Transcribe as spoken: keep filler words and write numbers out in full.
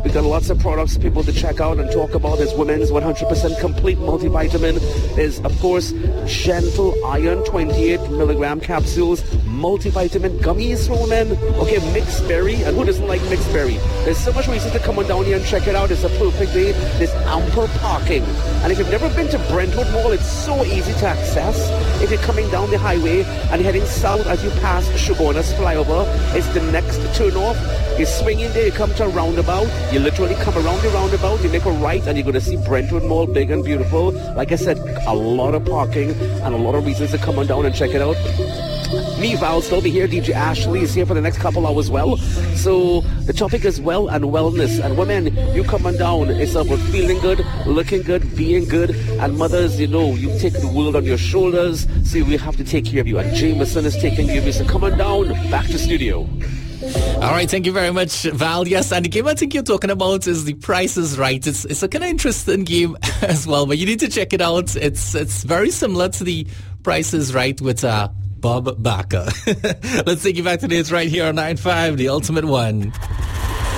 We got lots of products for people to check out and talk about. There's Women's one hundred percent Complete Multivitamin. There's, of course, Gentle Iron twenty-eight milligram capsules, multivitamin gummies for women. Okay, mixed berry. And who doesn't like mixed berry? There's so much reason to come on down here and check it out. It's a perfect day. There's ample parking. And if you've never been to Brentwood Mall, it's so easy to access. If you're coming down the highway and you're heading south as you pass Shogunas flyover, it's the next turn off. You swing in there, you come to a roundabout. You literally come around the roundabout, you make a right, and you're going to see Brentwood Mall, big and beautiful. Like I said, a lot of parking and a lot of reasons to come on down and check it out. Me, Val, still be here. D J Ashley is here for the next couple hours well. So the topic is well and wellness. And women, you come on down. It's about feeling good, looking good, being good. And mothers, you know, you take the world on your shoulders. So we have to take care of you. And Jameson is taking care of you. So come on down. Back to studio. All right, thank you very much, Val. Yes, and the game I think you're talking about is The Price is Right. It's it's a kind of interesting game as well, but you need to check it out. It's it's very similar to The Price is Right with uh, Bob Barker. Let's take you back to this right here on nine five, The Ultimate One.